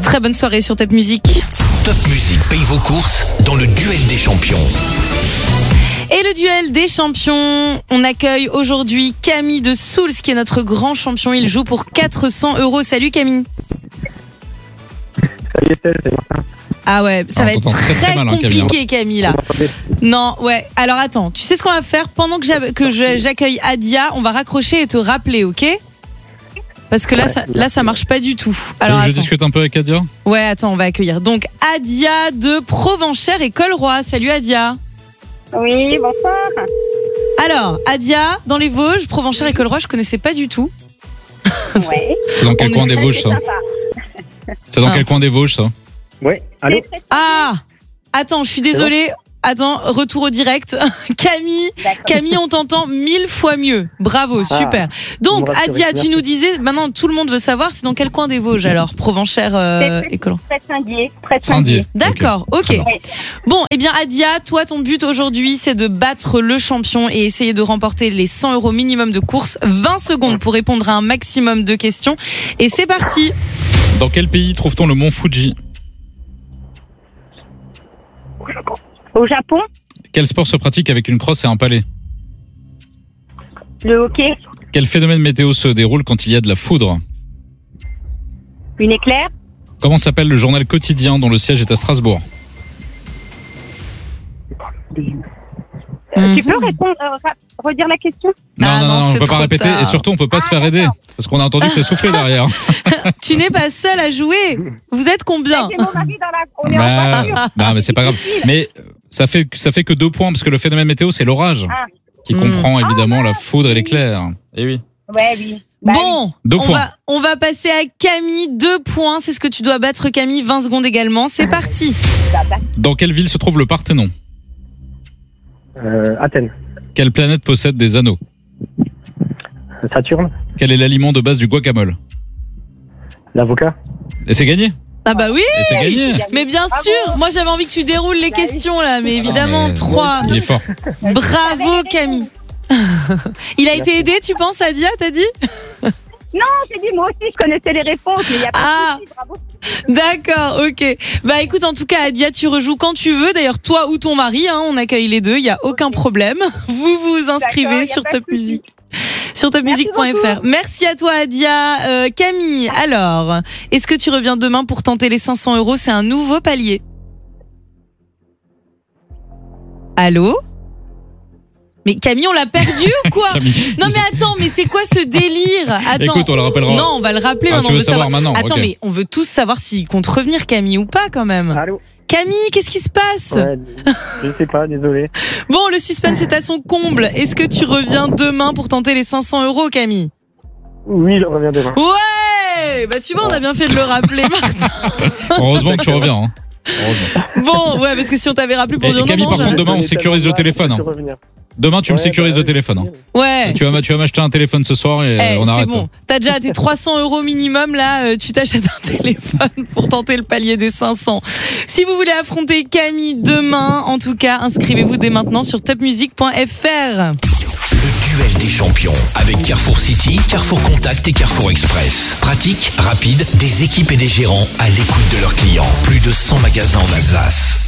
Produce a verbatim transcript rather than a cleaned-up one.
Très bonne soirée sur Top Music. Top Music paye vos courses dans le duel des champions. Et le duel des champions, on accueille aujourd'hui Camille de Souls qui est notre grand champion. Il joue pour quatre cents euros. Salut Camille. Salut Estelle, c'est Martin. Ah ouais, ça Ah, va être très, très, très mal, hein, compliqué Camille là. Non, ouais. Alors attends, tu sais ce qu'on va faire pendant que, j'a- que je- j'accueille Adia, on va raccrocher et te rappeler, ok ? Parce que là, Ouais, ça, là, ça marche pas du tout. Alors Alors, je attends. discute un peu avec Adia. Ouais, attends, on va accueillir donc Adia de Provenchère et Colroy. Salut Adia. Oui, bonsoir. Alors, Adia, dans les Vosges, Provenchère et Colroy, je connaissais pas du tout. Ouais. C'est dans quel On coin est des Vosges, ça? C'est dans Ah. quel coin des Vosges, ça? Ouais, allô. Ah, attends, je suis désolée. Attends, retour au direct. Camille, D'accord. Camille, on t'entend mille fois mieux. Bravo, super. Donc, vous me rassurez, Adia, tu merci. nous disais, maintenant tout le monde veut savoir, c'est dans quel coin des Vosges alors, Provenchère euh, C'est- et Colroy. Près de Saint-Dié. Près de Saint-Dié. Saint-Dié. D'accord, ok. Très bien. Bon, eh bien Adia, toi ton but aujourd'hui c'est de battre le champion et essayer de remporter les cent euros minimum de course. vingt secondes pour répondre à un maximum de questions. Et c'est parti. Dans quel pays trouve-t-on le mont Fuji? Au Japon, Quel sport se pratique avec une crosse et un palais? le hockey, Quel phénomène météo se déroule quand il y a de la foudre? une éclair, Comment s'appelle le journal quotidien dont le siège est à Strasbourg? Euh, Tu peux répondre, euh, ra- redire la question? Non, Ah non, non, non, on c'est peut pas trop répéter tard. et surtout on peut pas Ah, se faire aider d'accord. parce qu'on a entendu que c'est soufflé derrière. Tu n'es pas seul à jouer. Vous êtes combien? J'ai mon mari dans la... On est en Bah, voiture. non, mais c'est pas grave. Mais euh, ça fait ça fait que deux points parce que le phénomène météo c'est l'orage Ah. qui Mm. comprend évidemment la foudre et l'éclair. Et oui. Ouais, oui. Bah oui. Bon, Deux on points. va, on va passer à Camille. Deux points, c'est ce que tu dois battre Camille. vingt secondes également. C'est parti. Bah, bah. Dans quelle ville se trouve le Parthénon? Euh, Athènes. Quelle planète possède des anneaux? Saturne. Quel est l'aliment de base du guacamole? L'avocat. Et c'est gagné. Ah bah oui. Et c'est gagné. Mais bien Bravo. sûr, moi j'avais envie que tu déroules les Bah oui. questions là, mais évidemment, Ah, mais- trois. Il est fort. Bravo Camille. Il a été aidé, tu penses, Adia, t'as dit? Non, j'ai dit, moi aussi, je connaissais les réponses, mais il n'y a pas Ah. de souci, bravo. D'accord, ok. Bah écoute, en tout cas, Adia, tu rejoues quand tu veux. D'ailleurs, toi ou ton mari, hein, on accueille les deux, il n'y a aucun problème. Vous vous inscrivez D'accord, y a sur pas de Top souci. Music. Sur top music point f r. Merci Merci à toi, Adia. Euh, Camille, alors, est-ce que tu reviens demain pour tenter les cinq cents euros? C'est un nouveau palier. Allô? Mais Camille, on l'a perdu ou quoi? Camille. Non mais attends, mais c'est quoi ce délire? Attends. Écoute, on le rappellera. Non, on va le rappeler Ah, maintenant. tu on veux veut savoir maintenant? Attends, Ok. mais on veut tous savoir s'il compte revenir, Camille, ou pas quand même. Allô. Camille, qu'est-ce qui se passe? Ouais, je sais pas, désolé. Bon, le suspense est à son comble. Est-ce que tu reviens demain pour tenter les cinq cents euros, Camille? Oui, je reviens demain. Ouais. Bah tu vois, on a bien fait de le rappeler, Martin. Heureusement que tu reviens. Hein. Heureusement. Bon, ouais, parce que si on t'avait rappelé pour Et dire Camille, non, non, par j'avais- contre, demain, on Je connais sécurise le tellement téléphone, mal, hein. je peux revenir. Demain, tu me Ouais, sécurises bah, le téléphone. Hein. Ouais. Tu vas, m- tu vas m'acheter un téléphone ce soir et Eh, euh, on c'est arrête. bon. T'as déjà tes trois cents euros minimum là, euh, tu t'achètes un téléphone pour tenter le palier des cinq cents. Si vous voulez affronter Camille demain, en tout cas, inscrivez-vous dès maintenant sur top music point f r. Le duel des champions avec Carrefour City, Carrefour Contact et Carrefour Express. Pratique, rapide, des équipes et des gérants à l'écoute de leurs clients. Plus de cent magasins en Alsace.